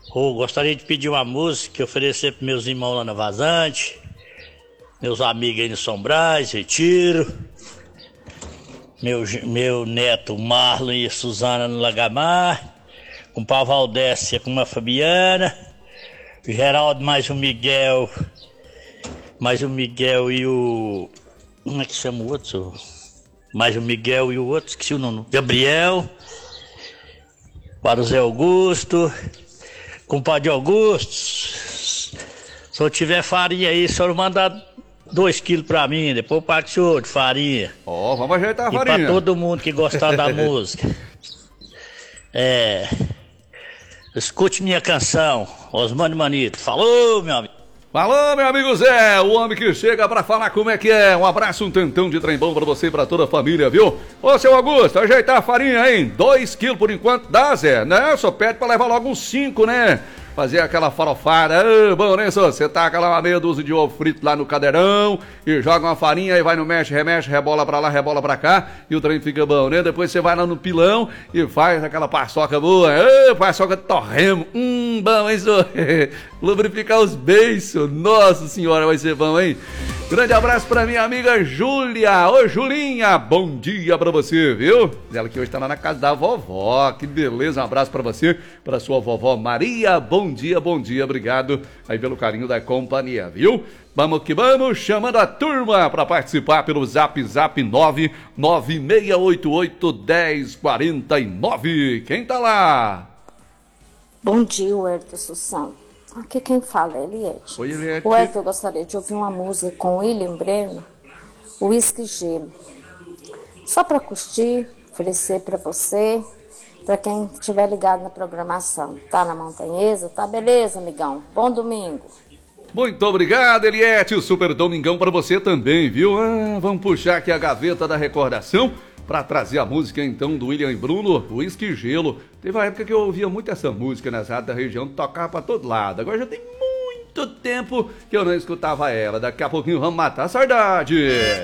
Gostaria de pedir uma música e oferecer para meus irmãos lá na Vazante, meus amigos aí no São Brás, Retiro, meu neto Marlon e a Suzana no Lagamar, com o Pau Valdécia com a Fabiana, o Geraldo mais o Miguel e o... Como é que chama o outro? Mais o Miguel e o outro, esqueci o nome. Gabriel, para o Zé Augusto, compadre Augusto, se eu tiver farinha aí, o senhor manda 2 quilos pra mim, depois eu pago o senhor de farinha. Vamos ajeitar a farinha. E pra todo mundo que gostar da música. Escute minha canção, Osmano Manito. Falou, meu amigo. Falou, meu amigo Zé, o homem que chega pra falar como é que é. Um abraço, um tantão de trem bom pra você e pra toda a família, viu? Ô, seu Augusto, ajeitar a farinha, hein? 2 quilos por enquanto dá, Zé? Né? Só pede pra levar logo uns 5, né? Fazer aquela farofada. Bom, né, só? Você taca lá uma meia dúzia de ovo frito lá no cadeirão e joga uma farinha e vai no mexe, remexe, rebola pra lá, rebola pra cá e o trem fica bom, né? Depois você vai lá no pilão e faz aquela paçoca boa. Paçoca de torremo. Bom, hein, só? Lubrificar os beiços. Nossa senhora, vai ser bom, hein? Grande abraço pra minha amiga Júlia. Ô, Julinha, bom dia pra você, viu? Ela que hoje tá lá na casa da vovó. Que beleza, um abraço pra você, pra sua vovó Maria. Bom dia, obrigado aí pelo carinho da companhia, viu? Vamos que vamos, chamando a turma pra participar pelo Zap 996881049. Quem tá lá? Bom dia, Huerta Sussão. Aqui quem fala é Eliette. Oi, Eliette. Huerta, eu gostaria de ouvir uma música com William Breno, Whisky e Gelo. Só para curtir, oferecer para você, para quem estiver ligado na programação. Tá na Montanhesa? Tá beleza, amigão. Bom domingo. Muito obrigado, Eliette. O super domingão para você também, viu? Vamos puxar aqui a gaveta da recordação para trazer a música então do William e Bruno, Whisky e Gelo. Teve uma época que eu ouvia muito essa música nas rádios da região, tocava para todo lado. Agora já tem muito tempo que eu não escutava ela. Daqui a pouquinho vamos matar a saudade.